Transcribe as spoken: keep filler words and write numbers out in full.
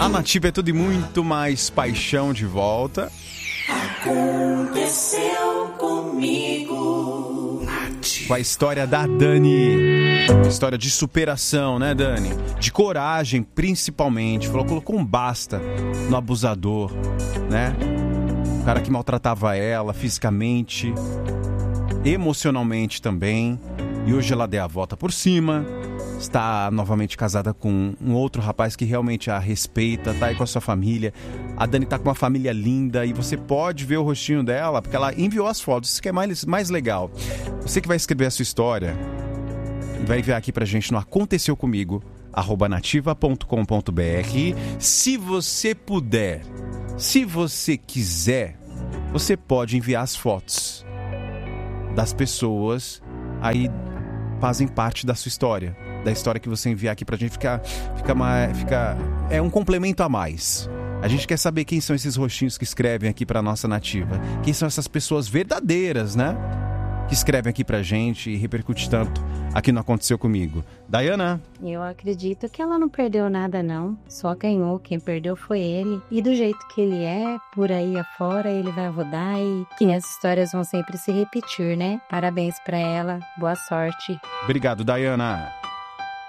Nativa é tudo e muito mais paixão de volta. Aconteceu comigo. Com a história da Dani. História de superação, né, Dani? De coragem, principalmente. Falou, colocou um basta no abusador, né? O cara que maltratava ela fisicamente, emocionalmente também. E hoje ela deu a volta por cima. Está novamente casada com um outro rapaz que realmente a respeita, tá aí com a sua família. A Dani tá com uma família linda e você pode ver o rostinho dela, porque ela enviou as fotos, isso que é mais, mais legal. Você que vai escrever a sua história, vai enviar aqui pra gente no Aconteceu Comigo, arroba nativa ponto com ponto br. Se você puder, se você quiser, você pode enviar as fotos das pessoas aí fazem parte da sua história. Da história que você enviar aqui pra gente, fica, fica, mais, fica é um complemento a mais. A gente quer saber quem são esses rostinhos que escrevem aqui pra nossa Nativa. Quem são essas pessoas verdadeiras, né? Que escrevem aqui pra gente e repercute tanto aqui no Aconteceu Comigo. Dayana? Eu acredito que ela não perdeu nada, não. Só ganhou. Quem perdeu foi ele. E do jeito que ele é, por aí afora, ele vai rodar e que as histórias vão sempre se repetir, né? Parabéns pra ela. Boa sorte. Obrigado, Dayana.